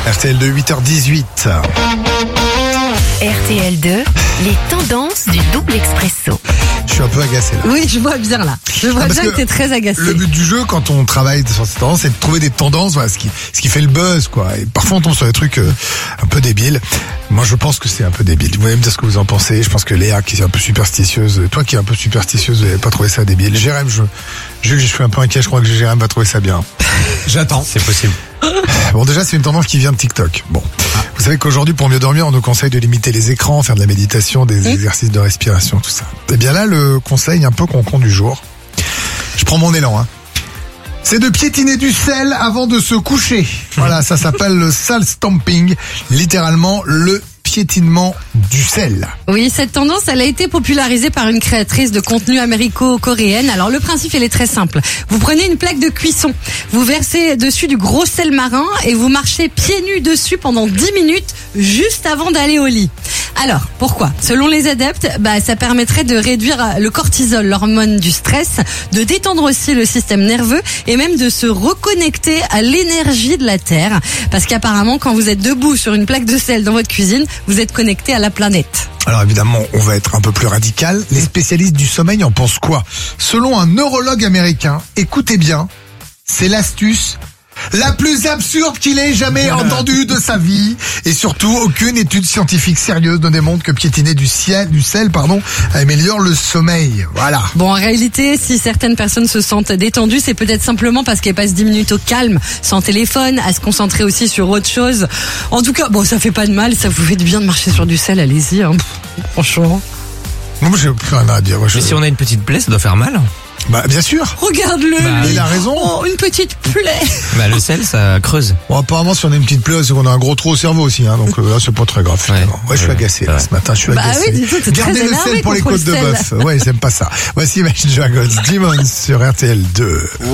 RTL 2, 8h18. RTL 2, les tendances du double expresso. Je suis un peu agacé là. Oui, je vois bien là. Je vois bien que t'es très agacé. Le but du jeu, quand on travaille sur ces tendances, c'est de trouver des tendances, voilà, ce qui fait le buzz, quoi. Et parfois on tombe sur des trucs un peu débiles. Moi, je pense que c'est un peu débile. Vous allez me dire ce que vous en pensez. Je pense que Léa, qui est un peu superstitieuse, toi qui es un peu superstitieuse, vous n'avez pas trouvé ça débile. Jérém, je suis un peu inquiet. Je crois que Jérém va trouver ça bien. J'attends. C'est possible. Bon, déjà, c'est une tendance qui vient de TikTok. Bon. Vous savez qu'aujourd'hui, pour mieux dormir, on nous conseille de limiter les écrans, faire de la méditation, des exercices de respiration, tout ça. Et bien là, le conseil un peu concon du jour. Je prends mon élan, c'est de piétiner du sel avant de se coucher. Voilà, ça s'appelle le salt stomping, littéralement le piétinement du sel. Oui, cette tendance, elle a été popularisée par une créatrice de contenu américo-coréenne. Alors le principe, il est très simple. Vous prenez une plaque de cuisson, vous versez dessus du gros sel marin et vous marchez pieds nus dessus pendant 10 minutes juste avant d'aller au lit. Alors, pourquoi ? Selon les adeptes, ça permettrait de réduire le cortisol, l'hormone du stress, de détendre aussi le système nerveux et même de se reconnecter à l'énergie de la Terre. Parce qu'apparemment, quand vous êtes debout sur une plaque de sel dans votre cuisine, vous êtes connecté à la planète. Alors évidemment, on va être un peu plus radical. Les spécialistes du sommeil en pensent quoi ? Selon un neurologue américain, écoutez bien, c'est l'astuce la plus absurde qu'il ait jamais entendue de sa vie. Et surtout, aucune étude scientifique sérieuse ne démontre que piétiner du sel, améliore le sommeil. Voilà. Bon, en réalité, si certaines personnes se sentent détendues, c'est peut-être simplement parce qu'elles passent 10 minutes au calme, sans téléphone, à se concentrer aussi sur autre chose. En tout cas, bon, ça fait pas de mal, ça vous fait du bien de marcher sur du sel, allez-y, franchement. Moi, j'ai plus rien à dire. Mais si on a une petite plaie, ça doit faire mal. Bien sûr. Regarde-le. Il a raison. Oh, une petite plaie. Le sel, ça creuse. Bon, apparemment, si on a une petite plaie, c'est qu'on a un gros trou au cerveau aussi, donc là, c'est pas très grave, finalement. Ouais, je suis agacé, là, ce matin, je suis agacé. Oui, dis-toi, t'es Gardez très le sel pour les côtes de bœuf. Ouais, ils aiment pas ça. Voici Imagine Dragons, Demons sur RTL 2.